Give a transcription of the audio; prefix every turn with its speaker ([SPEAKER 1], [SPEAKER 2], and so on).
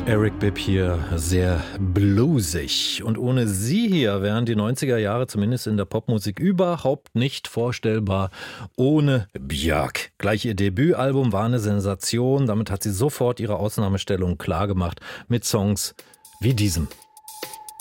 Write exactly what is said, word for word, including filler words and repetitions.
[SPEAKER 1] Eric Bibb hier, sehr bluesig. Und ohne sie hier wären die neunziger Jahre zumindest in der Popmusik überhaupt nicht vorstellbar ohne Björk. Gleich ihr Debütalbum war eine Sensation. Damit hat sie sofort ihre Ausnahmestellung klargemacht mit Songs wie diesem.